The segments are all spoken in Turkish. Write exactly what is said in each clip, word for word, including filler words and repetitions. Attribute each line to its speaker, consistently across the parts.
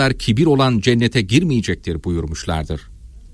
Speaker 1: kadar kibir olan cennete girmeyecektir buyurmuşlardır.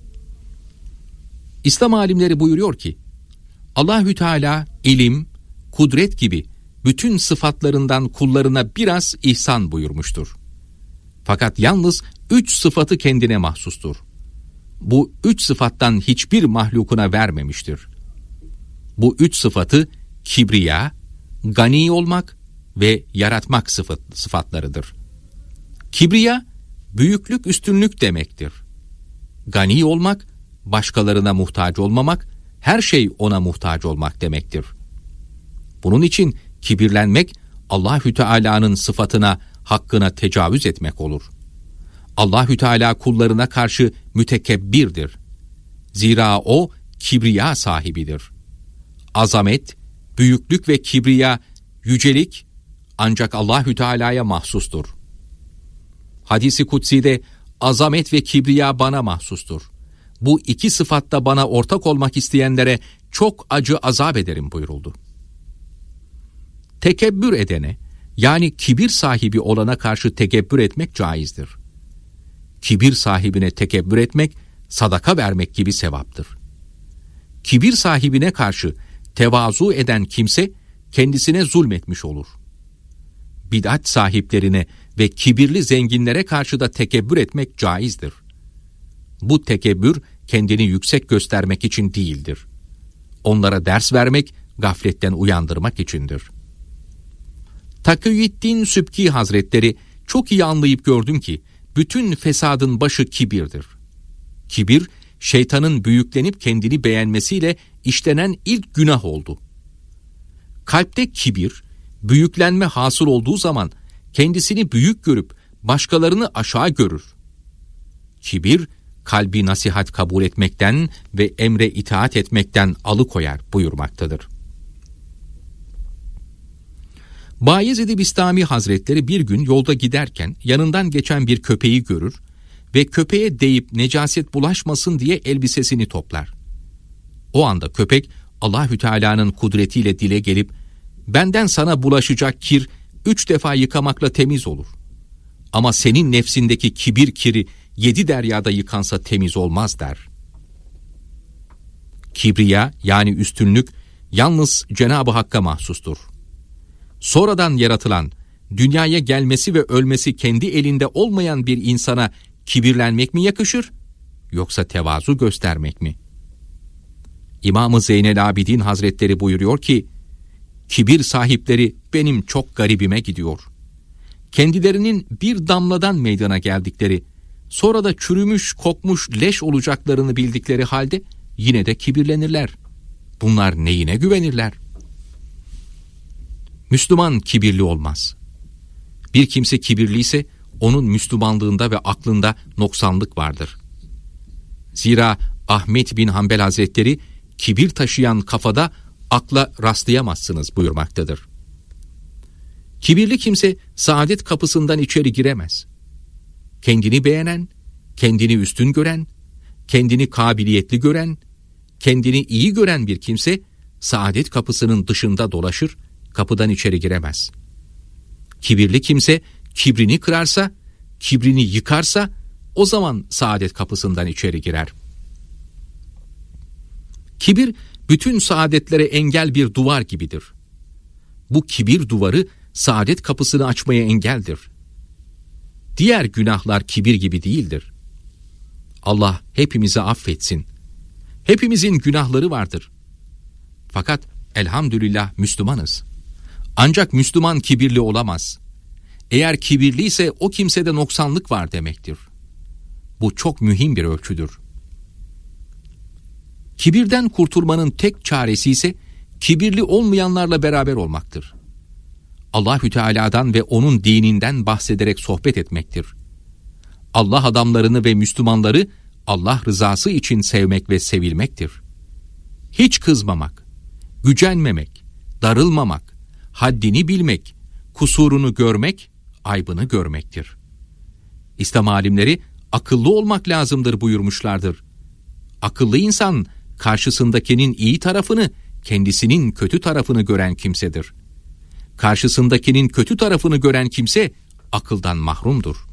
Speaker 1: İslam alimleri buyuruyor ki, Allahü Teala ilim, kudret gibi bütün sıfatlarından kullarına biraz ihsan buyurmuştur. Fakat yalnız üç sıfatı kendine mahsustur. Bu üç sıfattan hiçbir mahlukuna vermemiştir. Bu üç sıfatı kibriya, gani olmak ve yaratmak sıfat, sıfatlarıdır. Kibriya, büyüklük, üstünlük demektir. Gani olmak, başkalarına muhtaç olmamak, her şey ona muhtaç olmak demektir. Bunun için kibirlenmek, Allahü Teala'nın sıfatına, hakkına tecavüz etmek olur. Allahü Teala kullarına karşı mütekebbirdir. Zira o kibriya sahibidir. Azamet, büyüklük ve kibriya, yücelik ancak Allahü Teala'ya mahsustur. Hadis-i kutsi'de azamet ve kibriya bana mahsustur. Bu iki sıfatta bana ortak olmak isteyenlere çok acı azap ederim buyuruldu. Tekebbür edene, yani kibir sahibi olana karşı tekebbür etmek caizdir. Kibir sahibine tekebbür etmek, sadaka vermek gibi sevaptır. Kibir sahibine karşı tevazu eden kimse, kendisine zulmetmiş olur. Bid'at sahiplerine ve kibirli zenginlere karşı da tekebbür etmek caizdir. Bu tekebbür, kendini yüksek göstermek için değildir. Onlara ders vermek, gafletten uyandırmak içindir. Takiyüddin Sübki Hazretleri, çok iyi anlayıp gördüm ki, bütün fesadın başı kibirdir. Kibir, şeytanın büyüklenip kendini beğenmesiyle işlenen ilk günah oldu. Kalpte kibir, büyüklenme hasıl olduğu zaman, kendisini büyük görüp, başkalarını aşağı görür. Kibir, kalbi nasihat kabul etmekten ve emre itaat etmekten alıkoyar buyurmaktadır. Bayezid-i Bistami Hazretleri bir gün yolda giderken yanından geçen bir köpeği görür ve köpeğe değip necaset bulaşmasın diye elbisesini toplar. O anda köpek Allahü Teala'nın kudretiyle dile gelip, benden sana bulaşacak kir üç defa yıkamakla temiz olur. Ama senin nefsindeki kibir kiri yedi deryada yıkansa temiz olmaz der. Kibriya, yani üstünlük, yalnız Cenab-ı Hakk'a mahsustur. Sonradan yaratılan, dünyaya gelmesi ve ölmesi kendi elinde olmayan bir insana kibirlenmek mi yakışır, yoksa tevazu göstermek mi? İmam-ı Zeynel Abidin Hazretleri buyuruyor ki, kibir sahipleri benim çok garibime gidiyor. Kendilerinin bir damladan meydana geldikleri, sonra da çürümüş, kokmuş leş olacaklarını bildikleri halde yine de kibirlenirler. Bunlar neyine güvenirler? Müslüman kibirli olmaz. Bir kimse kibirliyse onun Müslümanlığında ve aklında noksanlık vardır. Zira Ahmet bin Hanbel Hazretleri, kibir taşıyan kafada akla rastlayamazsınız buyurmaktadır. Kibirli kimse saadet kapısından içeri giremez. Kendini beğenen, kendini üstün gören, kendini kabiliyetli gören, kendini iyi gören bir kimse saadet kapısının dışında dolaşır, kapıdan içeri giremez. Kibirli kimse kibrini kırarsa, kibrini yıkarsa o zaman saadet kapısından içeri girer. Kibir bütün saadetlere engel bir duvar gibidir. Bu kibir duvarı saadet kapısını açmaya engeldir. Diğer günahlar kibir gibi değildir. Allah hepimizi affetsin. Hepimizin günahları vardır. Fakat elhamdülillah Müslümanız. Ancak Müslüman kibirli olamaz. Eğer kibirliyse o kimsede noksanlık var demektir. Bu çok mühim bir ölçüdür. Kibirden kurtulmanın tek çaresi ise kibirli olmayanlarla beraber olmaktır. Allahü Teala'dan ve onun dininden bahsederek sohbet etmektir. Allah adamlarını ve Müslümanları Allah rızası için sevmek ve sevilmektir. Hiç kızmamak, gücenmemek, darılmamak, haddini bilmek, kusurunu görmek, aybını görmektir. İslam alimleri akıllı olmak lazımdır buyurmuşlardır. Akıllı insan karşısındakinin iyi tarafını, kendisinin kötü tarafını gören kimsedir. Karşısındakinin kötü tarafını gören kimse akıldan mahrumdur.